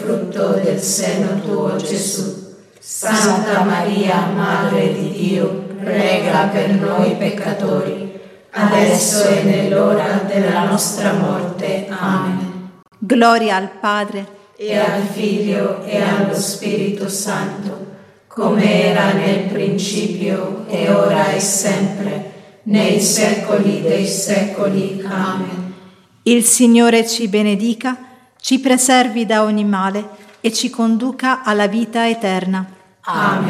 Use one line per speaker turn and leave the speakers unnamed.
frutto del seno tuo, Gesù. Santa Maria, Madre di Dio, prega per noi peccatori, adesso e nell'ora della nostra morte. Amen.
Gloria al Padre,
e al Figlio, e allo Spirito Santo, come era nel principio, e ora e sempre, nei secoli dei secoli. Amen.
Il Signore ci benedica, ci preservi da ogni male e ci conduca alla vita eterna.
Amen.